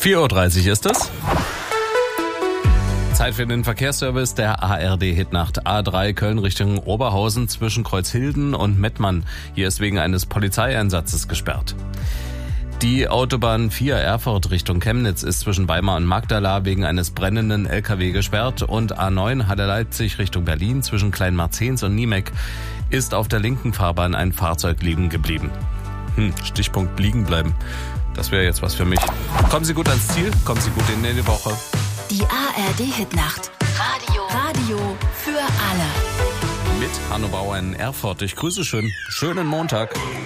4:30 Uhr ist es. Zeit für den Verkehrsservice der ARD-Hitnacht. A3 Köln Richtung Oberhausen zwischen Kreuzhilden und Mettmann. Hier ist wegen eines Polizeieinsatzes gesperrt. Die Autobahn 4 Erfurt Richtung Chemnitz ist zwischen Weimar und Magdala wegen eines brennenden LKW gesperrt und A9 Halle Leipzig Richtung Berlin zwischen Kleinmarzens und Niemek ist auf der linken Fahrbahn ein Fahrzeug liegen geblieben. Stichpunkt liegen bleiben. Das wäre jetzt was für mich. Kommen Sie gut ans Ziel, kommen Sie gut in die Woche. Die ARD-Hitnacht. Radio für alle. Mit Hanno Bauer in Erfurt. Ich grüße schön. Schönen Montag.